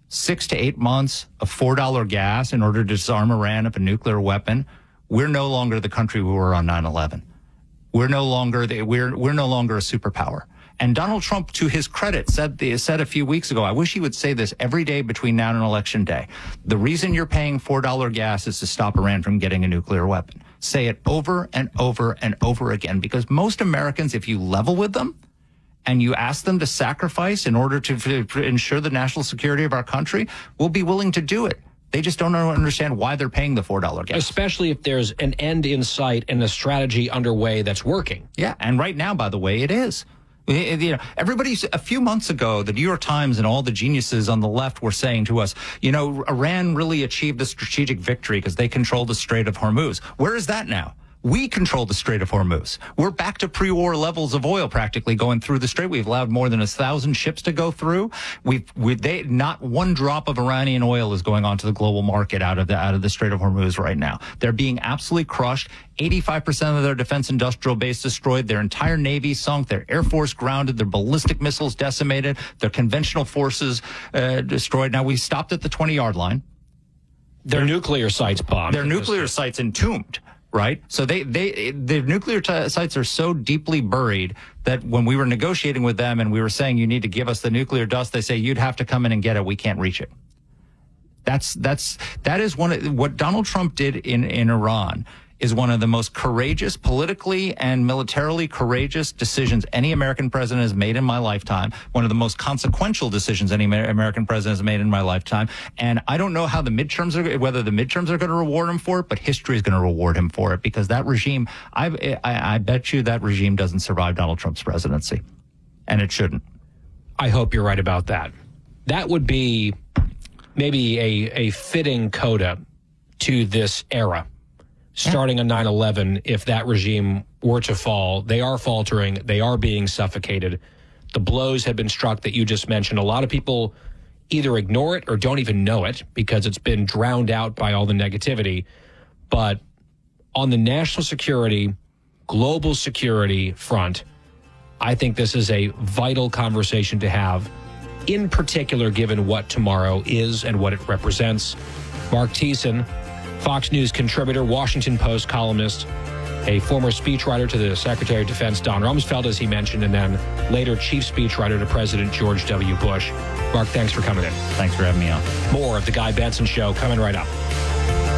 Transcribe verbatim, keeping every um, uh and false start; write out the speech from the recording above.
six to eight months of four dollar gas in order to disarm Iran of a nuclear weapon, we're no longer the country we were on nine eleven. We're no longer the, we're we're no longer a superpower. And Donald Trump, to his credit, said the, said a few weeks ago, I wish he would say this every day between now and election day. The reason you're paying four dollar gas is to stop Iran from getting a nuclear weapon. Say it over and over and over again, because most Americans, if you level with them and you ask them to sacrifice in order to, to ensure the national security of our country, will be willing to do it. They just don't understand why they're paying the four dollar gas. Especially if there's an end in sight and a strategy underway that's working. Yeah, and right now, by the way, it is. You know, everybody's a few months ago, the New York Times and all the geniuses on the left were saying to us, you know, Iran really achieved the strategic victory because they control the Strait of Hormuz. Where is that now? We control the Strait of Hormuz. We're back to pre-war levels of oil practically going through the strait. We've allowed more than a thousand ships to go through. We've, we, they, not one drop of Iranian oil is going onto the global market out of the, out of the Strait of Hormuz right now. They're being absolutely crushed. eighty-five percent of their defense industrial base destroyed, their entire Navy sunk, their Air Force grounded, their ballistic missiles decimated, their conventional forces uh, destroyed. Now, we stopped at the twenty-yard line. Their, their nuclear sites bombed. Their nuclear sites entombed. Right. So they, they, the nuclear t- sites are so deeply buried that when we were negotiating with them and we were saying, you need to give us the nuclear dust, they say, you'd have to come in and get it. We can't reach it. That's, that's, that is one of what Donald Trump did in, in Iran is one of the most courageous, politically and militarily courageous decisions any American president has made in my lifetime. One of the most consequential decisions any American president has made in my lifetime. And I don't know how the midterms are, whether the midterms are going to reward him for it, but history is going to reward him for it, because that regime, I, I, I bet you that regime doesn't survive Donald Trump's presidency, and it shouldn't. I hope you're right about that. That would be maybe a, a fitting coda to this era. Starting on nine eleven, if that regime were to fall, they are faltering, they are being suffocated. The blows have been struck that you just mentioned. A lot of people either ignore it or don't even know it because it's been drowned out by all the negativity. But on the national security, global security front, I think this is a vital conversation to have, in particular given what tomorrow is and what it represents. Mark Thiessen, Fox News contributor, Washington Post columnist, a former speechwriter to the Secretary of Defense, Don Rumsfeld, as he mentioned, and then later chief speechwriter to President George W. Bush. Mark, thanks for coming in. Thanks for having me on. More of The Guy Benson Show coming right up.